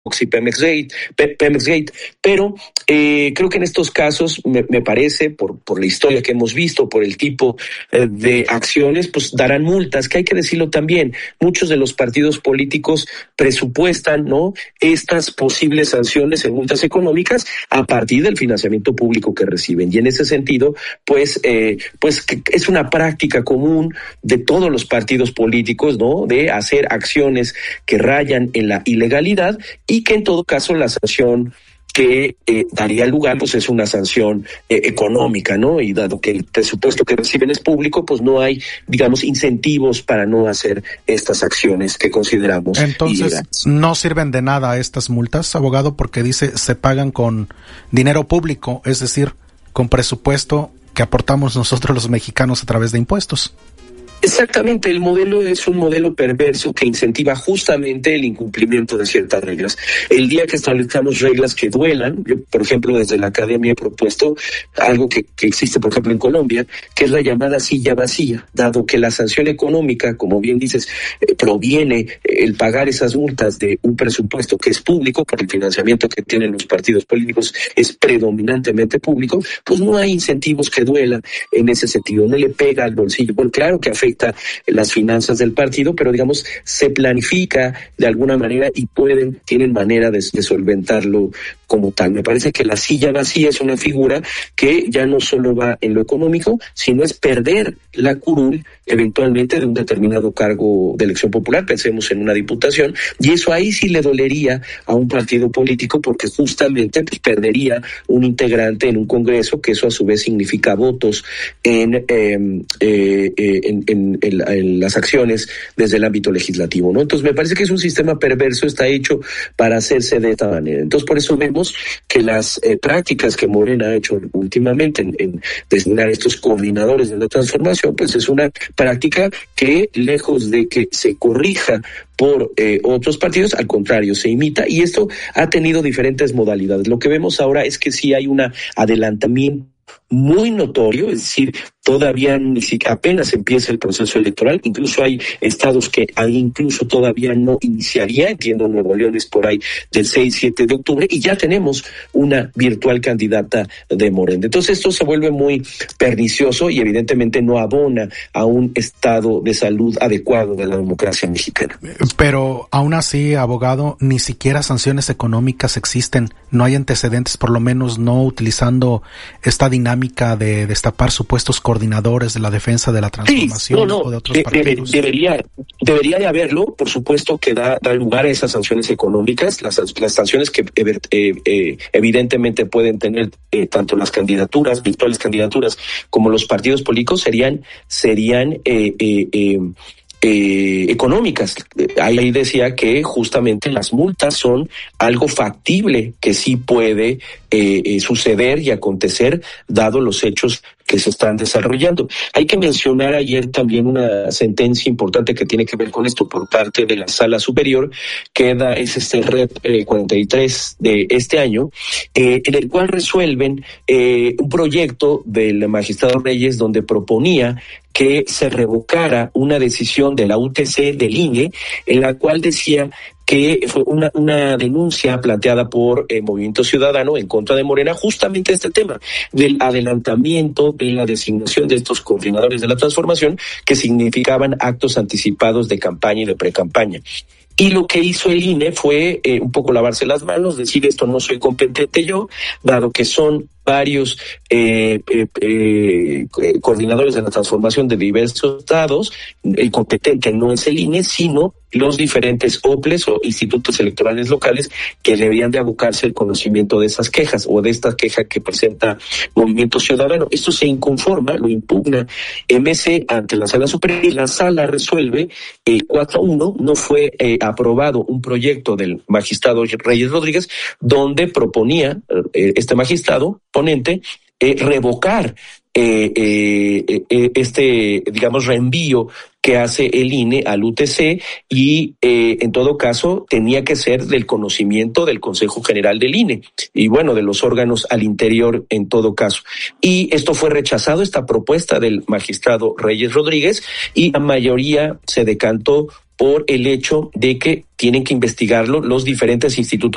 y Pemex Gate, pero creo que en estos casos me parece, por la historia que hemos visto, por el tipo de acciones, pues darán multas, que hay que decirlo también, muchos de los partidos políticos presupuestan, ¿no?, estas posibles sanciones en multas económicas a partir del financiamiento público que reciben, y en ese sentido, pues es una práctica común de todos los partidos políticos, ¿no?, de hacer acciones que rayan en la ilegalidad, y que en todo caso la sanción que daría lugar, pues es una sanción económica, ¿no? Y dado que el presupuesto que reciben es público, pues no hay, digamos, incentivos para no hacer estas acciones que consideramos Entonces, ilegales. ¿no sirven de nada estas multas, abogado? Porque dice, se pagan con dinero público, es decir, con presupuesto que aportamos nosotros los mexicanos a través de impuestos. Exactamente, el modelo es un modelo perverso que incentiva justamente el incumplimiento de ciertas reglas. El día que establezcamos reglas que duelan, yo, por ejemplo, desde la academia he propuesto algo que existe, por ejemplo, en Colombia, que es la llamada silla vacía, dado que la sanción económica, como bien dices, proviene el pagar esas multas de un presupuesto que es público, por el financiamiento que tienen los partidos políticos es predominantemente público, pues no hay incentivos que duelan en ese sentido, no le pega al bolsillo. Bueno, claro que afecta las finanzas del partido, pero digamos se planifica de alguna manera y tienen manera de solventarlo como tal. Me parece que la silla vacía es una figura que ya no solo va en lo económico, sino es perder la curul eventualmente de un determinado cargo de elección popular, pensemos en una diputación, y eso ahí sí le dolería a un partido político porque justamente pues, perdería un integrante en un congreso, que eso a su vez significa votos en las acciones desde el ámbito legislativo, ¿no? Entonces me parece que es un sistema perverso, está hecho para hacerse de esta manera. Entonces por eso vemos que las prácticas que Morena ha hecho últimamente en designar estos coordinadores de la transformación, pues es una práctica que lejos de que se corrija por otros partidos, al contrario, se imita, y esto ha tenido diferentes modalidades. Lo que vemos ahora es que sí hay un adelantamiento muy notorio, es decir, todavía ni siquiera apenas empieza el proceso electoral, incluso hay estados que incluso todavía no iniciaría, entiendo Nuevo León es por ahí del 6-7 de octubre, y ya tenemos una virtual candidata de Morena. Entonces esto se vuelve muy pernicioso y evidentemente no abona a un estado de salud adecuado de la democracia mexicana. Pero aún así, abogado, ni siquiera sanciones económicas existen, no hay antecedentes, por lo menos no utilizando esta dinámica de destapar supuestos coordinadores de la defensa de la transformación o de otros partidos. Debería de haberlo, por supuesto que da lugar a esas sanciones económicas, las sanciones que evidentemente pueden tener tanto las candidaturas, virtuales candidaturas, como los partidos políticos serían económicas. Ahí decía que justamente las multas son algo factible que sí puede suceder y acontecer dado los hechos que se están desarrollando. Hay que mencionar ayer también una sentencia importante que tiene que ver con esto por parte de la Sala Superior, es este Rep 43 de este año, en el cual resuelven un proyecto del magistrado Reyes donde proponía que se revocara una decisión de la UTC del INE, en la cual decía que fue una denuncia planteada por Movimiento Ciudadano en contra de Morena, justamente este tema del adelantamiento de la designación de estos coordinadores de la transformación que significaban actos anticipados de campaña y de precampaña. Y lo que hizo el INE fue un poco lavarse las manos, decir esto no soy competente yo, dado que son varios coordinadores de la transformación de diversos estados, el competente no es el INE, sino los diferentes OPLES o institutos electorales locales que deberían de abocarse al conocimiento de esas quejas o de esta queja que presenta Movimiento Ciudadano. Esto se inconforma, lo impugna MC ante la Sala Superior y la Sala resuelve 4-1, no fue aprobado un proyecto del magistrado Reyes Rodríguez donde proponía este magistrado ponente revocar digamos, reenvío que hace el INE al UTC y en todo caso tenía que ser del conocimiento del Consejo General del INE y bueno, de los órganos al interior en todo caso. Y esto fue rechazado, esta propuesta del magistrado Reyes Rodríguez, y la mayoría se decantó por el hecho de que tienen que investigarlo los diferentes institutos